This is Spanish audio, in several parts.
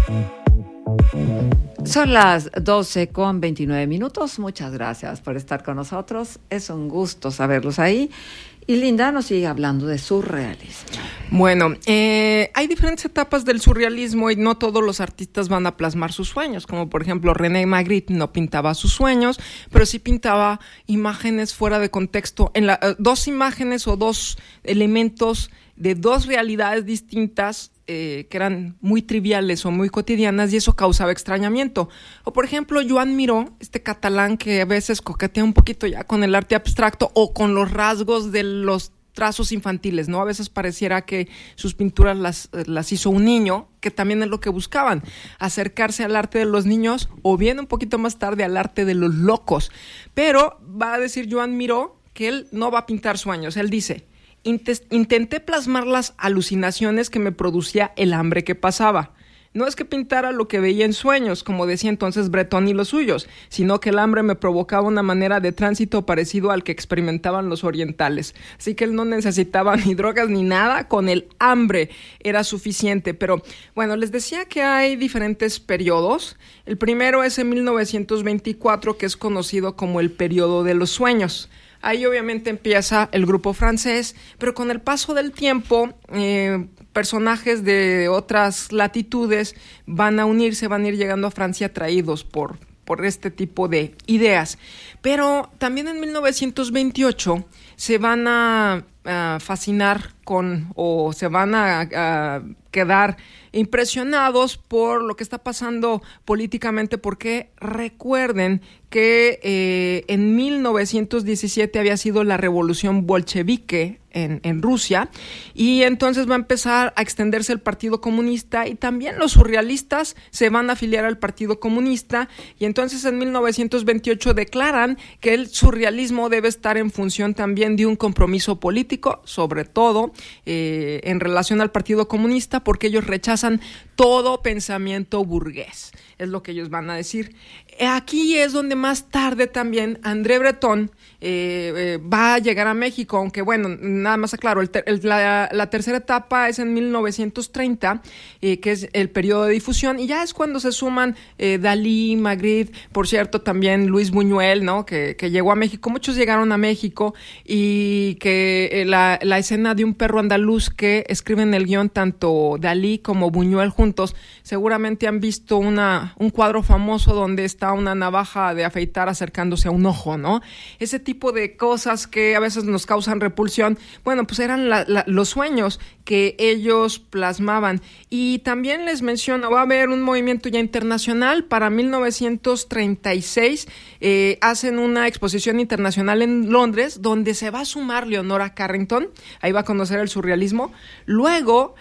Son las 12:29. Muchas gracias por estar con nosotros. Es un gusto saberlos ahí. Y Linda nos sigue hablando de surrealismo. Bueno, hay diferentes etapas del surrealismo y no todos los artistas van a plasmar sus sueños, como por ejemplo René Magritte no pintaba sus sueños, pero sí pintaba imágenes fuera de contexto, dos imágenes o dos elementos de dos realidades distintas que eran muy triviales o muy cotidianas, y eso causaba extrañamiento. O por ejemplo, Joan Miró, este catalán que a veces coquetea un poquito ya con el arte abstracto o con los rasgos de los trazos infantiles, ¿no? A veces pareciera que sus pinturas las hizo un niño, que también es lo que buscaban, acercarse al arte de los niños o bien un poquito más tarde al arte de los locos. Pero va a decir Joan Miró que él no va a pintar sueños. Él dice: intenté plasmar las alucinaciones que me producía el hambre que pasaba. No es que pintara lo que veía en sueños, como decía entonces Breton y los suyos, sino que el hambre me provocaba una manera de tránsito parecido al que experimentaban los orientales. Así que él no necesitaba ni drogas ni nada, con el hambre era suficiente. Pero bueno, les decía que hay diferentes periodos. El primero es en 1924, que es conocido como el periodo de los sueños. Ahí obviamente empieza el grupo francés, pero con el paso del tiempo, personajes de otras latitudes van a unirse, van a ir llegando a Francia atraídos por este tipo de ideas. Pero también en 1928 se van a fascinar o se van a quedar impresionados por lo que está pasando políticamente, porque recuerden que en 1917 había sido la revolución bolchevique en Rusia, y entonces va a empezar a extenderse el Partido Comunista, y también los surrealistas se van a afiliar al Partido Comunista, y entonces en 1928 declaran que el surrealismo debe estar en función también de un compromiso político, sobre todo en relación al Partido Comunista, porque ellos rechazan todo pensamiento burgués, es lo que ellos van a decir. Aquí es donde más tarde también André Breton va a llegar a México, aunque bueno, nada más aclaro, la tercera etapa es en 1930, que es el periodo de difusión, y ya es cuando se suman Dalí, Magritte, por cierto, también Luis Buñuel, ¿no? que llegó a México. Muchos llegaron a México, y que la escena de un perro andaluz que escriben el guión tanto Dalí como Buñuel juntos, seguramente han visto un cuadro famoso donde está una navaja de afeitar acercándose a un ojo, ¿no? Ese tipo de cosas que a veces nos causan repulsión, bueno, pues eran los sueños que ellos plasmaban. Y también les menciono, va a haber un movimiento ya internacional. Para 1936 hacen una exposición internacional en Londres, donde se va a sumar Leonora Carrington, ahí va a conocer el surrealismo. Luego,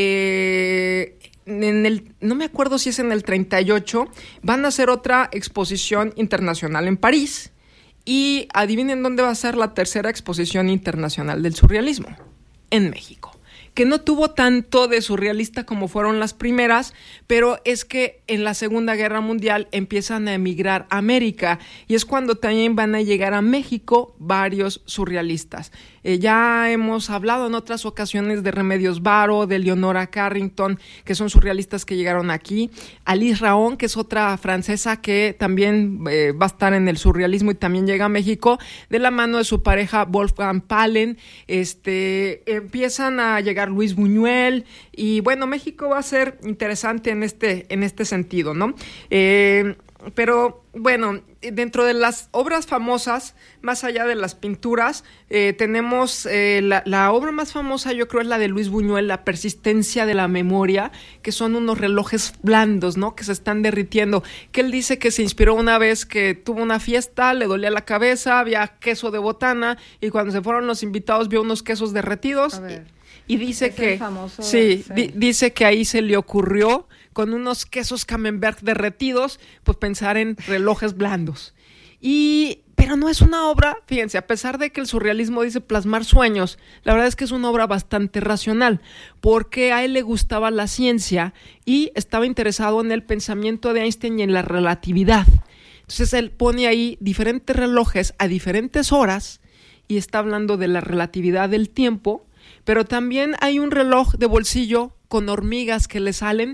no me acuerdo si es en el 38, van a hacer otra exposición internacional en París, y adivinen dónde va a ser la tercera exposición internacional del surrealismo, en México, que no tuvo tanto de surrealista como fueron las primeras, pero es que en la Segunda Guerra Mundial empiezan a emigrar a América, y es cuando también van a llegar a México varios surrealistas. Ya hemos hablado en otras ocasiones de Remedios Varo, de Leonora Carrington, que son surrealistas que llegaron aquí. Alice Raon, que es otra francesa que también va a estar en el surrealismo y también llega a México, de la mano de su pareja Wolfgang Palen. Empiezan a llegar Luis Buñuel, y bueno, México va a ser interesante en este sentido, ¿no? Pero bueno, dentro de las obras famosas, más allá de las pinturas, tenemos la obra más famosa, yo creo, es la de Luis Buñuel, La persistencia de la memoria, que son unos relojes blandos, ¿no? Que se están derritiendo, que él dice que se inspiró una vez que tuvo una fiesta, le dolía la cabeza, había queso de botana, y cuando se fueron los invitados vio unos quesos derretidos, y dice que dice que ahí se le ocurrió, con unos quesos camembert derretidos, pues pensar en relojes blandos. Pero no es una obra, fíjense, a pesar de que el surrealismo dice plasmar sueños, la verdad es que es una obra bastante racional, porque a él le gustaba la ciencia y estaba interesado en el pensamiento de Einstein y en la relatividad. Entonces él pone ahí diferentes relojes a diferentes horas y está hablando de la relatividad del tiempo, pero también hay un reloj de bolsillo con hormigas que le salen,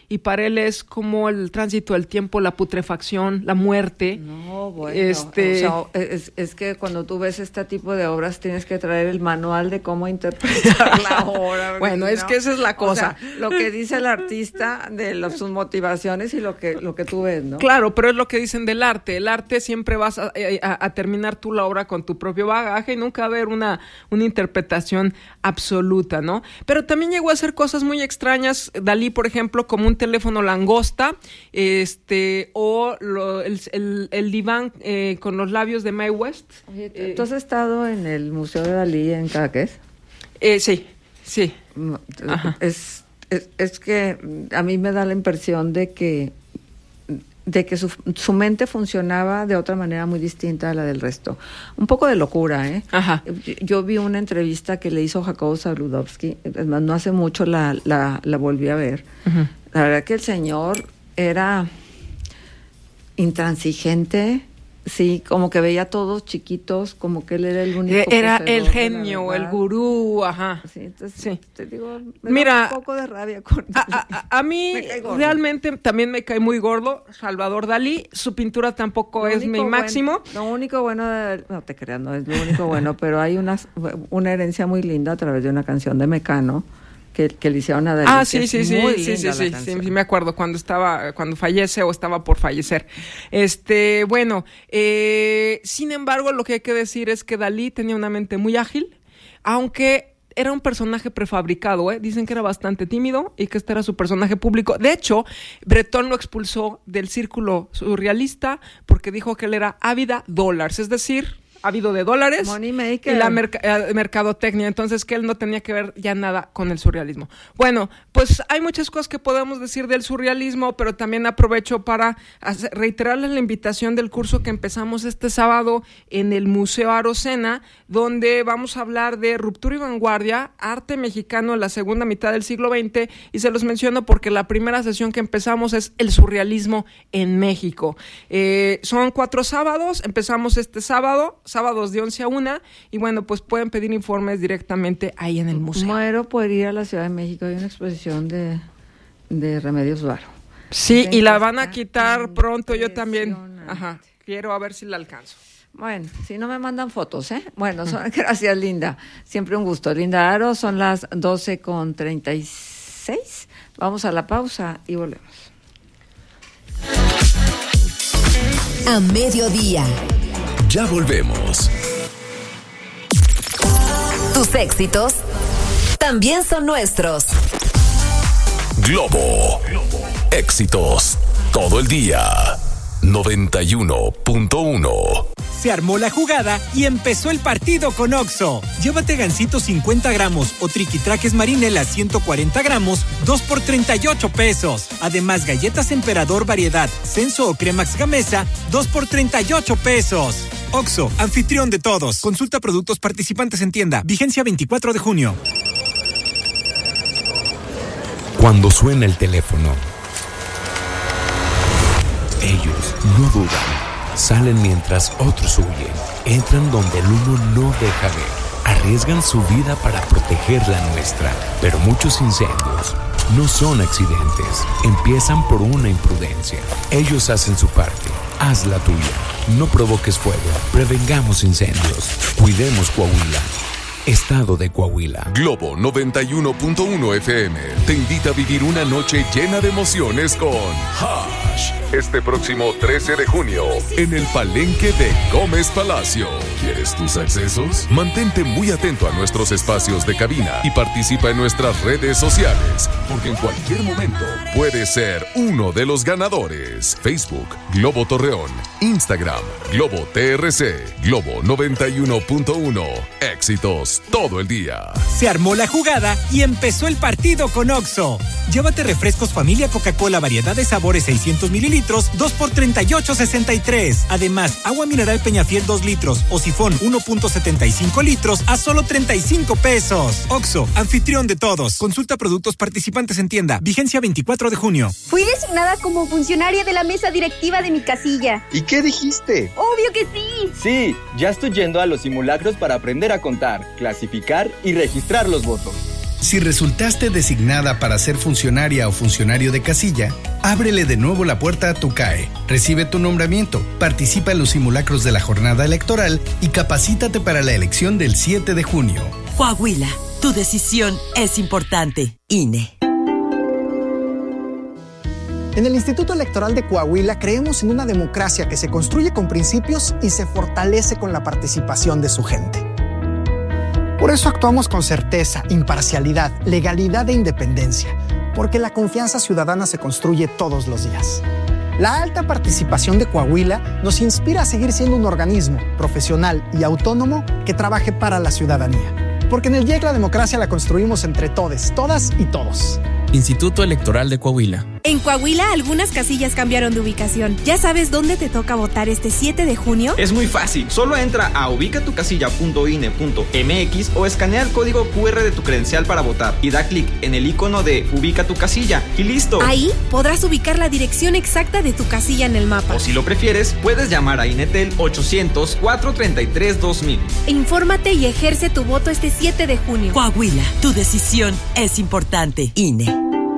y para él es como el tránsito del tiempo, la putrefacción, la muerte. No, bueno, o sea, es que cuando tú ves este tipo de obras tienes que traer el manual de cómo interpretar la obra. Bueno, es que esa es la cosa. O sea, lo que dice el artista de sus motivaciones y lo que tú ves, ¿no? Claro, pero es lo que dicen del arte. El arte siempre vas a terminar tú la obra con tu propio bagaje y nunca va a haber una interpretación absoluta, ¿no? Pero también llegó a hacer cosas muy extrañas, Dalí, por ejemplo, como un teléfono langosta, o el diván con los labios de Mae West. ¿Tú has estado en el Museo de Dalí en Caracas? Sí. Ajá. Es que a mí me da la impresión de que su mente funcionaba de otra manera muy distinta a la del resto. Un poco de locura, ¿eh? Ajá. Yo vi una entrevista que le hizo Jacobo Zabludovsky, no hace mucho la volví a ver. Uh-huh. La verdad que el señor era intransigente, sí, como que veía a todos chiquitos, como que él era el único. Era el genio, el gurú, ajá. Sí, entonces, sí. Te digo, mira, da un poco de rabia con a mí realmente también me cae muy gordo Salvador Dalí. Su pintura tampoco es mi máximo. Lo único bueno, no te creas, no es lo único bueno, pero hay una herencia muy linda a través de una canción de Mecano que le hicieron a Dalí. Sí, me acuerdo cuando fallece o estaba por fallecer. Bueno, sin embargo, lo que hay que decir es que Dalí tenía una mente muy ágil, aunque era un personaje prefabricado, dicen que era bastante tímido y que este era su personaje público. De hecho, Breton lo expulsó del círculo surrealista porque dijo que él era ávida dólares, es decir, ávido de dólares y la mercadotecnia, entonces que él no tenía que ver ya nada con el surrealismo. Bueno, pues hay muchas cosas que podemos decir del surrealismo, pero también aprovecho para reiterarles la invitación del curso que empezamos este sábado en el Museo Arocena, donde vamos a hablar de ruptura y vanguardia, arte mexicano en la segunda mitad del siglo XX, y se los menciono porque la primera sesión que empezamos es el surrealismo en México. Son 4 sábados, empezamos este sábados de 11 a 1, y bueno, pues pueden pedir informes directamente ahí en el museo. Muero por ir a la Ciudad de México, hay una exposición de Remedios Varo. Sí, y la van a quitar pronto, yo también. Ajá, quiero a ver si la alcanzo. Bueno, si no me mandan fotos, ¿eh? Bueno, gracias, Linda. Siempre un gusto. Linda Aro, son las 12:36. Vamos a la pausa y volvemos. A mediodía. Ya volvemos. Tus éxitos también son nuestros. Globo. Éxitos todo el día. 91.1. Se armó la jugada y empezó el partido con Oxxo. Llévate gansito 50 gramos o triquitraques marinela 140 gramos, 2 por 38 pesos. Además, galletas Emperador variedad, Censo o Cremax Gamesa, 2 por 38 pesos. Oxxo, anfitrión de todos. Consulta productos participantes en tienda. Vigencia 24 de junio. Cuando suena el teléfono, ellos no dudan. Salen mientras otros huyen. Entran donde el humo no deja ver. Arriesgan su vida para proteger la nuestra. Pero muchos incendios no son accidentes. Empiezan por una imprudencia. Ellos hacen su parte. Haz la tuya. No provoques fuego. Prevengamos incendios. Cuidemos Coahuila. Estado de Coahuila. Globo 91.1 FM te invita a vivir una noche llena de emociones con Hash. Este próximo 13 de junio en el Palenque de Gómez Palacio. ¿Quieres tus accesos? Mantente muy atento a nuestros espacios de cabina y participa en nuestras redes sociales, porque en cualquier momento puedes ser uno de los ganadores. Facebook, Globo Torreón. Instagram, Globo TRC. Globo 91.1. Éxitos todo el día. Se armó la jugada y empezó el partido con Oxxo. Llévate refrescos familia Coca-Cola variedad de sabores 600 mililitros, 2 por 38.63. Además, agua mineral Peñafiel 2 litros o sifón 1.75 litros a solo 35 pesos. Oxxo, anfitrión de todos. Consulta productos participantes en tienda. Vigencia 24 de junio. Fui designada como funcionaria de la mesa directiva de mi casilla. ¿Y qué dijiste? ¡Obvio que sí! Sí, ya estoy yendo a los simulacros para aprender a contar, clasificar y registrar los votos. Si resultaste designada para ser funcionaria o funcionario de casilla, ábrele de nuevo la puerta a tu CAE, recibe tu nombramiento, participa en los simulacros de la jornada electoral y capacítate para la elección del 7 de junio. Coahuila, tu decisión es importante. INE. En el Instituto Electoral de Coahuila creemos en una democracia que se construye con principios y se fortalece con la participación de su gente. Por eso actuamos con certeza, imparcialidad, legalidad e independencia, porque la confianza ciudadana se construye todos los días. La alta participación de Coahuila nos inspira a seguir siendo un organismo profesional y autónomo que trabaje para la ciudadanía. Porque en el IEC la democracia la construimos entre todes, todas y todos. Instituto Electoral de Coahuila. En Coahuila, algunas casillas cambiaron de ubicación. ¿Ya sabes dónde te toca votar este 7 de junio? Es muy fácil. Solo entra a ubicatucasilla.ine.mx o escanea el código QR de tu credencial para votar y da clic en el icono de Ubica tu casilla y listo. Ahí podrás ubicar la dirección exacta de tu casilla en el mapa. O si lo prefieres, puedes llamar a INETEL 800-433-2000. Infórmate y ejerce tu voto este 7 de junio. Coahuila, tu decisión es importante. INE.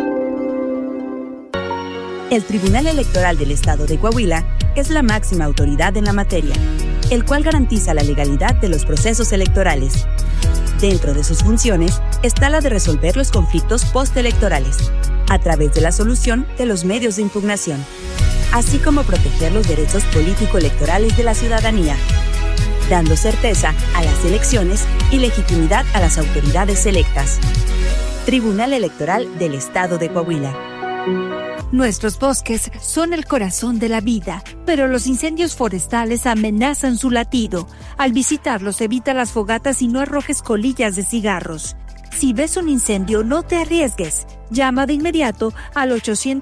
El Tribunal Electoral del Estado de Coahuila es la máxima autoridad en la materia, el cual garantiza la legalidad de los procesos electorales. Dentro de sus funciones está la de resolver los conflictos postelectorales, a través de la solución de los medios de impugnación, así como proteger los derechos político-electorales de la ciudadanía, dando certeza a las elecciones y legitimidad a las autoridades electas. Tribunal Electoral del Estado de Coahuila. Nuestros bosques son el corazón de la vida, pero los incendios forestales amenazan su latido. Al visitarlos, evita las fogatas y no arrojes colillas de cigarros. Si ves un incendio, no te arriesgues. Llama de inmediato al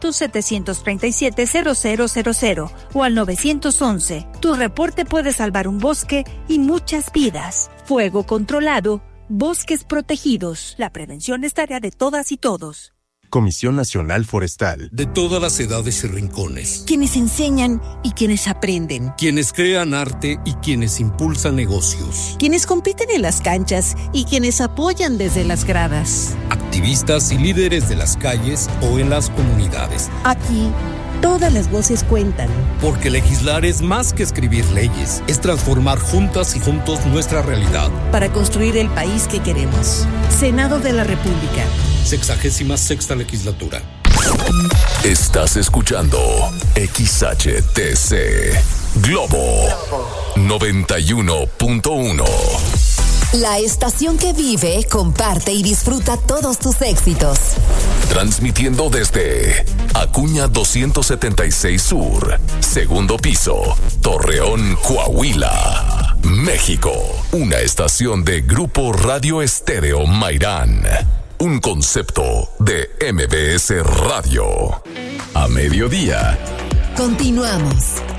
800-737-0000 o al 911. Tu reporte puede salvar un bosque y muchas vidas. Fuego controlado, bosques protegidos. La prevención es tarea de todas y todos. Comisión Nacional Forestal. De todas las edades y rincones. Quienes enseñan y quienes aprenden. Quienes crean arte y quienes impulsan negocios. Quienes compiten en las canchas y quienes apoyan desde las gradas. Activistas y líderes de las calles o en las comunidades. Aquí, todas las voces cuentan. Porque legislar es más que escribir leyes. Es transformar juntas y juntos nuestra realidad. Para construir el país que queremos. Senado de la República. 66ª legislatura. Estás escuchando XHTC Globo 91.1. La estación que vive, comparte y disfruta todos tus éxitos. Transmitiendo desde Acuña 276 Sur, segundo piso, Torreón, Coahuila, México. Una estación de Grupo Radio Estéreo Mairán. Un concepto de MBS Radio. A mediodía. Continuamos.